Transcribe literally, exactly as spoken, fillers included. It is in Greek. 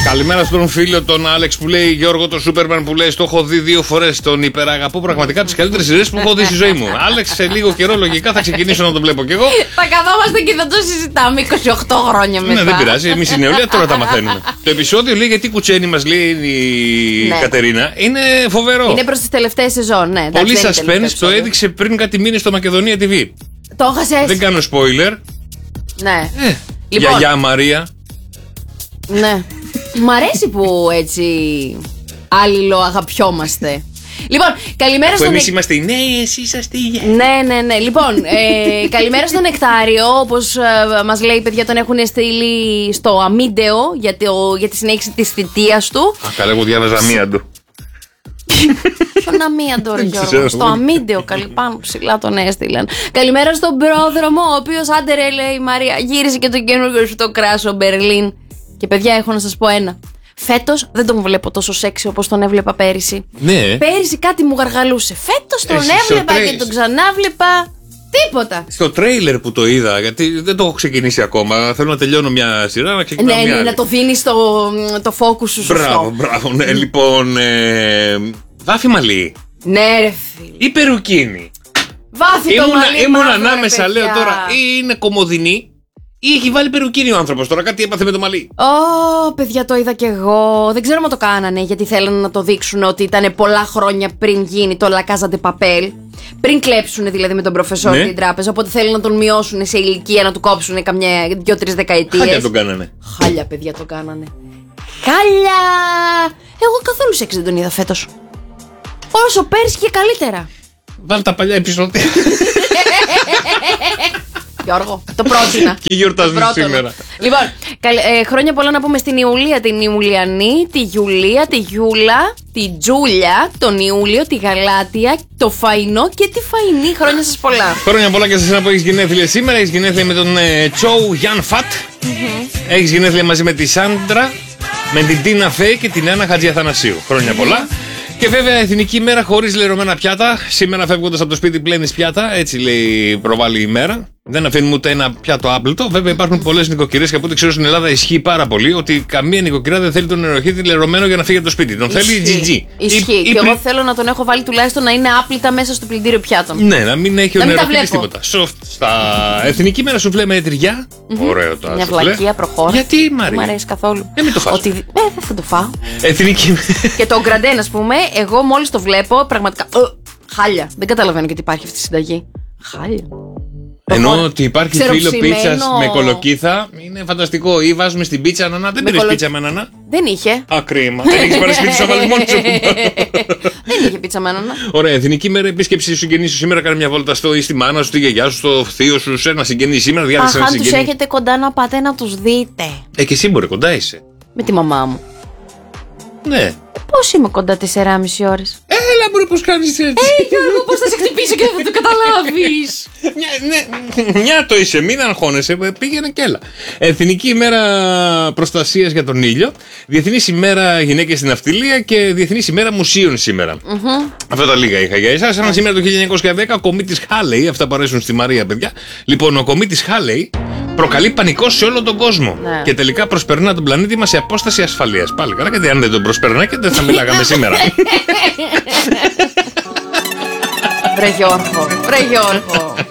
Καλημέρα στον φίλο τον Άλεξ που λέει Γιώργο το Σούπερμαν που λέει το έχω δει δύο φορές. Τον υπεραγαπώ πραγματικά τις καλύτερες σειρές που έχω δει στη ζωή μου. Άλεξ, σε λίγο καιρό λογικά θα ξεκινήσω να τον βλέπω κι εγώ. Θα καθόμαστε και θα το συζητάμε είκοσι οκτώ χρόνια μετά. Ναι, δεν πειράζει. Εμείς η νεολαία τώρα τα μαθαίνουμε. Το επεισόδιο λέει γιατί κουτσένι μας λέει η ναι. Κατερίνα είναι φοβερό. Είναι προς τις τελευταίες σεζόν, ναι. Πολύ suspense, το έδειξε πριν κάτι μήνες στο Μακεδονία τι βι. Το έχασες. Δεν κάνω spoiler. Ναι. Ε, λοιπόν. Γιαγιά Μαρία. Ναι. Μ' αρέσει που έτσι αλληλοαγαπιόμαστε. Λοιπόν, καλημέρα στον. Εμείς είμαστε οι νέοι, εσείς είσαστε οι γέροι. Ναι, ναι, ναι. Λοιπόν, ε, καλημέρα στον Νεκτάριο. Όπως ε, μας λέει, παιδιά, τον έχουν στείλει στο αμίντεο για, το, για τη συνέχιση της θητείας του. Α, καλά, εγώ διάβαζα αμίαντο. Στον αμίαντο, ρε Γιώργο. Στο αμίντεο, καλή πάνω ψηλά τον έστειλαν. Καλημέρα στον πρόδρομο, ο οποίος άντε ρε, λέει η Μαρία, γύρισε και το καινούργιο σου το κράσο Μπερλίν. Και παιδιά, έχω να σας πω ένα. Φέτος δεν τον βλέπω τόσο σεξι όπως τον έβλεπα πέρυσι. Ναι. Πέρυσι κάτι μου γαργαλούσε. Φέτος τον Εσύ έβλεπα τρέ... και τον ξανάβλεπα. Τίποτα. Στο τρέιλερ που το είδα, γιατί δεν το έχω ξεκινήσει ακόμα. Θέλω να τελειώνω μια σειρά, να ξεκινάω ναι, μια ναι, άλλη. να το δίνεις το, το focus σου σωστό. Μπράβο, μπράβο. Ναι, λοιπόν. Ε, βάφη μαλλί. Ναι, ρε φίλε. Ή περουκίνη. Βάφη το μαλλί. Ήμουν ανάμεσα, λέω τώρα, ή είναι κομμωδινή. Ή έχει βάλει περουκίνη ο άνθρωπος τώρα, κάτι έπαθε με το μαλλί. Ω, oh, παιδιά, το είδα κι εγώ. Δεν ξέρω αν το κάνανε γιατί θέλανε να το δείξουν ότι ήταν πολλά χρόνια πριν γίνει το La Casa de Papel. Πριν κλέψουν δηλαδή με τον προφεσόρ ναι. την τράπεζα. Οπότε θέλουν να τον μειώσουν σε ηλικία, να του κόψουν καμιά δύο-τρεις δεκαετίες. Χάλια τον κάνανε. Χάλια, παιδιά, το κάνανε. Χάλια! Εγώ καθόλου σεξ δεν τον είδα φέτος. Όσο πέρσι και καλύτερα. Βάλ τα παλιά επεισόδια. Γιώργο, το πρότεινα. Και γιορτάζουν σήμερα. Λοιπόν, ε, χρόνια πολλά να πούμε στην Ιουλία, την Ιουλιανή, τη Γιουλία, τη Γιούλα, τη Τζούλια, τον Ιούλιο, τη Γαλάτια, το Φαϊνό και τη Φαϊνή. Χρόνια σας πολλά. Χρόνια πολλά και σε εσένα που έχεις γενέθλια σήμερα. Έχεις γενέθλια με τον ε, Τσόου Γιάν Φατ. Mm-hmm. Έχεις γενέθλια μαζί με τη Σάντρα, με την Τίνα Φέη και την Άννα Χατζιαθανασίου. Χρόνια πολλά. Και βέβαια εθνική ημέρα χωρίς λερωμένα πιάτα. Σήμερα φεύγοντας από το σπίτι πλένεις πιάτα. Έτσι λέει προβάλλει η ημέρα. Δεν αφήνουμε ούτε ένα πιάτο άπλυτο. Βέβαια υπάρχουν πολλές νοικοκυρές και από ό,τι ξέρω στην Ελλάδα ισχύει πάρα πολύ ότι καμία νοικοκυρά δεν θέλει τον νεροχύτη λερωμένο για να φύγει από το σπίτι. Τον θέλει τζι τζι. Ισχύει. Ή, και ή εγώ πλη... θέλω να τον έχω βάλει τουλάχιστον να είναι άπλυτα μέσα στο πλυντήριο πιάτων. Ναι, να μην έχει ο νεροχύτης τίποτα. Στα εθνική ημέρα σου βλέμε τυριά. Mm-hmm. Ωραίο το μια βλακεία προχώρα. Γιατί Μαρία. Δεν μου αρέσει καθόλου. Ε, μην το φας. Ότι... Ε, δεν θα το φάω. Εθνική. Και το γκραντέν, ας πούμε, εγώ μόλις το βλέπω πραγματικά. Χάλια. Δεν καταλαβαίνω γιατί υπάρχει αυτή η συνταγή. Χάλια. Ενώ ότι υπάρχει φύλλο πίτσας με κολοκύθα είναι φανταστικό. Ή βάζουμε στην πίτσα ανανά. Δεν πήρες κολο... πίτσα με ανανά. Δεν είχε. Α, κρίμα. Δεν έχεις πάρει σπίτι σου, βάλεις μόνος σου. Δεν είχε πίτσα με ανανά. Ωραία, εθνική μέρα επίσκεψη στους συγγενείς σου σήμερα. Κάνε μια βόλτα στο ή στη μάνα σου, στη γιαγιά σου, στο θείο σου, σε ένα συγγενή σήμερα. Διάθεσα ένα συγγενή. Αν τους έχετε κοντά να πάτε να τους δείτε. Ε, και εσύ μπορεί, κοντά είσαι. Με τη μαμά μου. Ναι. Πώς είμαι κοντά τεσσεράμισι ώρες. Έλα, μπορεί, πώς κάνεις έτσι. Ε, Γιώργο, πώς θα σε χτυπήσω και δεν θα το καταλάβεις. Ναι, μια το είσαι, μην αγχώνεσαι, πήγαινε και έλα. Εθνική ημέρα προστασίας για τον ήλιο, Διεθνής ημέρα γυναίκες στην ναυτιλία και Διεθνής ημέρα μουσείων σήμερα. Mm-hmm. Αυτά τα λίγα είχα για εσάς. Ένα σήμερα το χίλια εννιακόσια δέκα, ο κομίτης Χάλεϊ, αυτά παρέσουν στη Μαρία, παιδιά. Λοιπόν, ο κομίτης Χάλεϊ προκαλεί πανικό σε όλο τον κόσμο. Ναι. Και τελικά προσπερνά τον πλανήτη μας σε απόσταση ασφαλείας. Πάλι καλά, γιατί αν δεν τον προσπερνά και δεν θα μιλάγαμε σήμερα. Βρε Γιώργο, βρε Γιώργο.